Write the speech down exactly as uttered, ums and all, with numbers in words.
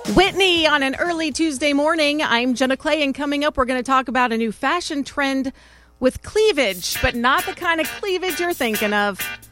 Whitney on an early Tuesday morning. I'm Jenna Clay, and coming up, we're going to talk about a new fashion trend with cleavage, but not the kind of cleavage you're thinking of.